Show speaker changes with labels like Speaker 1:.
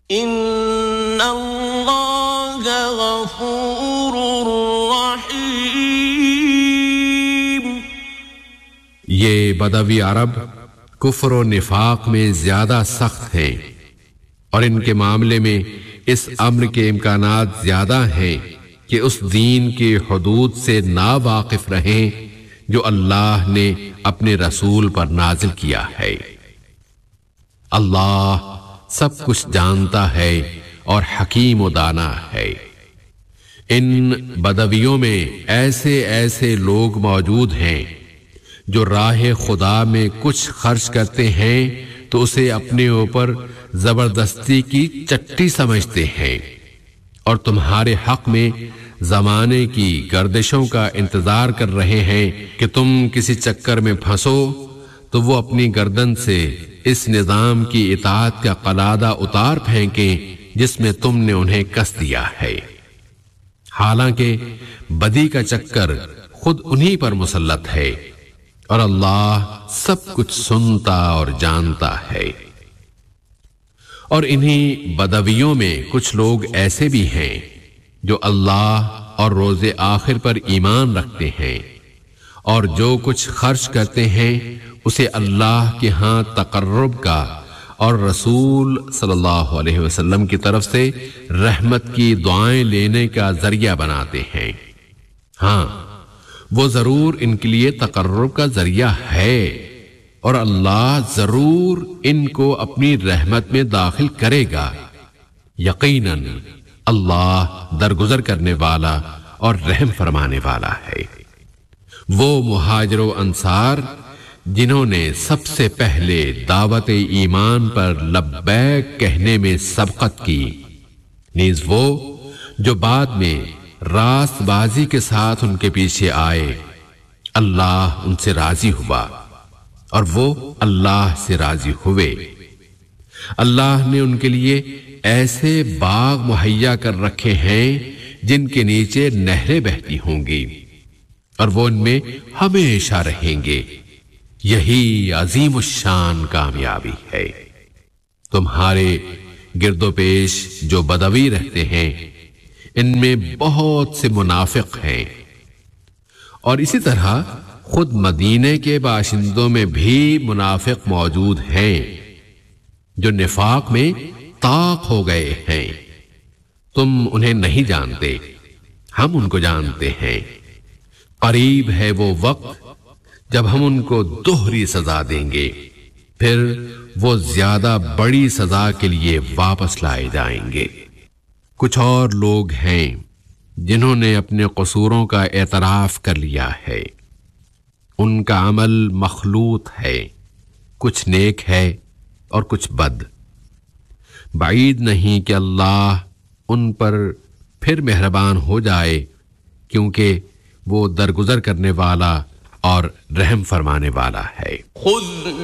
Speaker 1: ان اللہ غفور رحیم۔
Speaker 2: یہ بدوی عرب کفر و نفاق میں زیادہ سخت ہیں، اور ان کے معاملے میں اس امر کے امکانات زیادہ ہیں کہ اس دین کی حدود سے ناواقف رہیں جو اللہ نے اپنے رسول پر نازل کیا ہے۔ اللہ سب کچھ جانتا ہے اور حکیم و دانا ہے۔ ان بدویوں میں ایسے ایسے لوگ موجود ہیں جو راہ خدا میں کچھ خرچ کرتے ہیں تو اسے اپنے اوپر زبردستی کی چٹی سمجھتے ہیں، اور تمہارے حق میں زمانے کی گردشوں کا انتظار کر رہے ہیں کہ تم کسی چکر میں پھنسو تو وہ اپنی گردن سے اس نظام کی اطاعت کا قلادہ اتار پھینکیں جس میں تم نے انہیں کس دیا ہے، حالانکہ بدی کا چکر خود انہی پر مسلط ہے، اور اللہ سب کچھ سنتا اور جانتا ہے۔ اور انہی بدویوں میں کچھ لوگ ایسے بھی ہیں جو اللہ اور روز آخر پر ایمان رکھتے ہیں، اور جو کچھ خرچ کرتے ہیں اسے اللہ کے ہاں تقرب کا اور رسول صلی اللہ علیہ وسلم کی طرف سے رحمت کی دعائیں لینے کا ذریعہ بناتے ہیں۔ ہاں، وہ ضرور ان کے لیے تقرب کا ذریعہ ہے، اور اللہ ضرور ان کو اپنی رحمت میں داخل کرے گا۔ یقیناً اللہ درگزر کرنے والا اور رحم فرمانے والا ہے۔ وہ مہاجر و انصار جنہوں نے سب سے پہلے دعوت ایمان پر لبیک کہنے میں سبقت کی، نیز وہ جو بعد میں راست بازی کے ساتھ ان کے پیچھے آئے، اللہ ان سے راضی ہوا اور وہ اللہ سے راضی ہوئے۔ اللہ نے ان کے لیے ایسے باغ مہیا کر رکھے ہیں جن کے نیچے نہریں بہتی ہوں گی، اور وہ ان میں ہمیشہ رہیں گے۔ یہی عظیم الشان کامیابی ہے۔ تمہارے گرد و پیش جو بدوی رہتے ہیں ان میں بہت سے منافق ہیں، اور اسی طرح خود مدینے کے باشندوں میں بھی منافق موجود ہیں جو نفاق میں طاق ہو گئے ہیں۔ تم انہیں نہیں جانتے، ہم ان کو جانتے ہیں۔ قریب ہے وہ وقت جب ہم ان کو دوہری سزا دیں گے، پھر وہ زیادہ بڑی سزا کے لیے واپس لائے جائیں گے۔ کچھ اور لوگ ہیں جنہوں نے اپنے قصوروں کا اعتراف کر لیا ہے، ان کا عمل مخلوط ہے، کچھ نیک ہے اور کچھ بد۔ بعید نہیں کہ اللہ ان پر پھر مہربان ہو جائے، کیونکہ وہ درگزر کرنے والا اور رحم فرمانے والا ہے۔
Speaker 1: خذ